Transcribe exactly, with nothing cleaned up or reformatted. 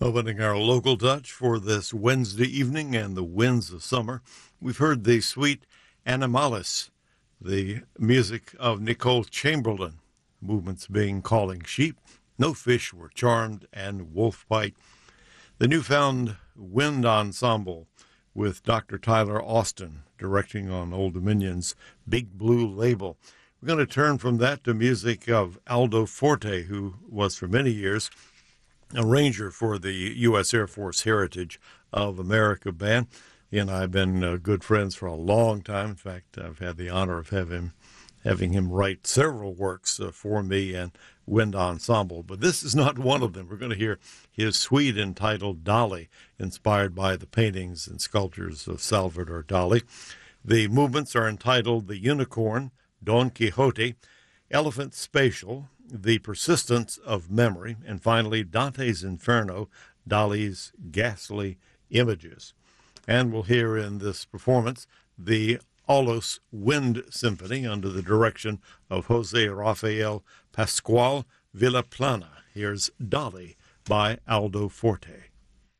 Opening our local touch for this Wednesday evening and the winds of summer, we've heard the sweet Animalis, the music of Nicole Chamberlain, movements being Calling Sheep, No Fish Were Charmed, and Wolf Bite. The newfound wind ensemble with Doctor Tyler Austin directing on Old Dominion's Big Blue label. We're going to turn from that to music of Aldo Forte, who was for many years a ranger for the U S Air Force Heritage of America band. He and I have been uh, good friends for a long time. In fact, I've had the honor of having, having him write several works uh, for me and Wind Ensemble. But this is not one of them. We're going to hear his suite entitled Dali, inspired by the paintings and sculptures of Salvador Dali. The movements are entitled The Unicorn, Don Quixote, Elephant Spatial, The Persistence of Memory, and finally Dante's Inferno, Dali's Ghastly Images. And we'll hear in this performance the Aulos Wind Symphony under the direction of Jose Rafael Pascual Villaplana. Here's Dali by Aldo Forte.